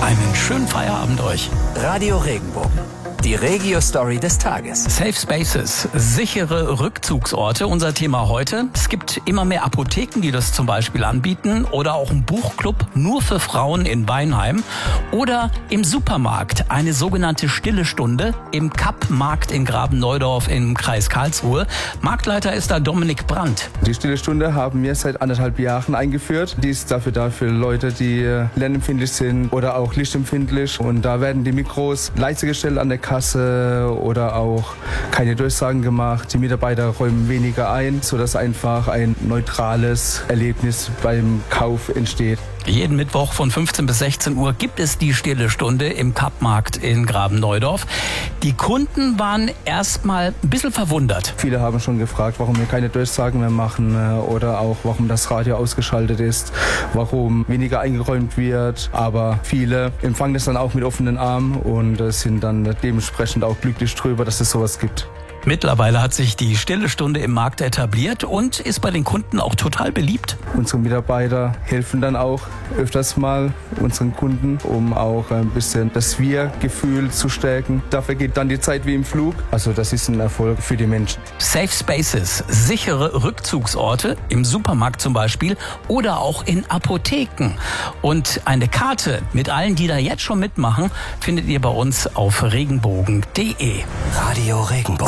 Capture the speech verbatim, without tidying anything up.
Einen schönen Feierabend euch. Radio Regenbogen. Die Regio-Story des Tages. Safe Spaces, sichere Rückzugsorte, unser Thema heute. Es gibt immer mehr Apotheken, die das zum Beispiel anbieten, oder auch ein Buchclub nur für Frauen in Weinheim oder im Supermarkt eine sogenannte Stille Stunde im Kapp-Markt in Graben-Neudorf im Kreis Karlsruhe. Marktleiter ist da Dominik Brandt. Die Stille Stunde haben wir seit anderthalb Jahren eingeführt. Die ist dafür da für Leute, die lernempfindlich sind oder auch lichtempfindlich. Und da werden die Mikros leise gestellt an der Kasse oder auch keine Durchsagen gemacht. Die Mitarbeiter räumen weniger ein, sodass einfach ein neutrales Erlebnis beim Kauf entsteht. Jeden Mittwoch von fünfzehn bis sechzehn Uhr gibt es die Stille Stunde im Kapp-Markt in Graben-Neudorf. Die Kunden waren erstmal ein bisschen verwundert. Viele haben schon gefragt, warum wir keine Durchsagen mehr machen oder auch warum das Radio ausgeschaltet ist, warum weniger eingeräumt wird. Aber viele empfangen das dann auch mit offenen Armen und sind dann dementsprechend auch glücklich drüber, dass es sowas gibt. Mittlerweile hat sich die Stille Stunde im Markt etabliert und ist bei den Kunden auch total beliebt. Unsere Mitarbeiter helfen dann auch öfters mal unseren Kunden, um auch ein bisschen das Wir-Gefühl zu stärken. Dafür geht dann die Zeit wie im Flug. Also das ist ein Erfolg für die Menschen. Safe Spaces, sichere Rückzugsorte, im Supermarkt zum Beispiel oder auch in Apotheken. Und eine Karte mit allen, die da jetzt schon mitmachen, findet ihr bei uns auf regenbogen punkt de. Radio Regenbogen.